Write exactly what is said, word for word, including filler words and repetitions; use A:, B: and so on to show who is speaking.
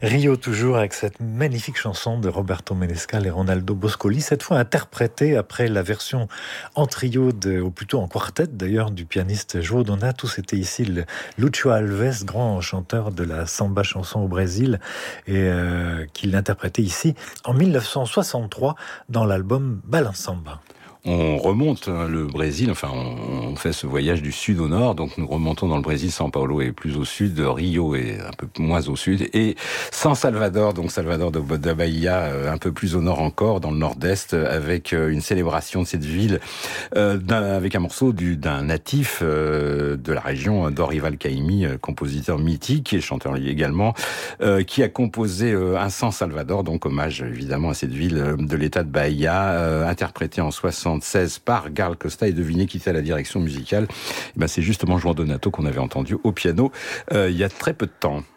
A: Rio toujours avec cette magnifique chanson de Roberto Menescal et Ronaldo Boscoli, cette fois interprétée après la version en trio, de, ou plutôt en quartet d'ailleurs, du pianiste João Donato. C'était ici le Lucio Alves, grand chanteur de la samba chanson au Brésil, et euh, qui l'interprétait ici en mille neuf cent soixante-trois dans l'album Balansamba.
B: On remonte le Brésil, enfin on fait ce voyage du sud au nord, donc nous remontons dans le Brésil. São Paulo est plus au sud, Rio est un peu moins au sud, et San Salvador, donc Salvador da Bahia, un peu plus au nord encore, dans le nord-est, avec une célébration de cette ville, euh, avec un morceau du, d'un natif euh, de la région, Dorival Caymmi, compositeur mythique et chanteur également, euh, qui a composé euh, un San Salvador, donc hommage évidemment à cette ville de l'état de Bahia, euh, interprété en soixante seize par Gal Costa, et devinez qui était à la direction musicale. Et ben c'est justement João Donato qu'on avait entendu au piano euh, il y a très peu de temps.